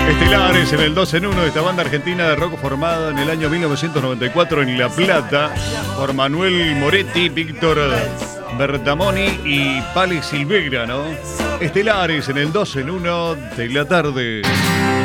Estelares en el 2 en 1 de esta banda argentina de rock formada en el año 1994 en La Plata por Manuel Moretti, Víctor Bertamoni y Pali Silveira, ¿no? Estelares en el 2 en 1 de la tarde.